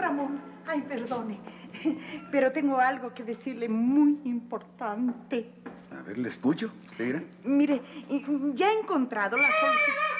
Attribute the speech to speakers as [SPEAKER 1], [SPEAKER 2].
[SPEAKER 1] Ramón. Ay, perdone. Pero tengo algo que decirle muy importante.
[SPEAKER 2] A ver, le escucho. ¿Usted dirá?
[SPEAKER 1] Mire, ya he encontrado la solución.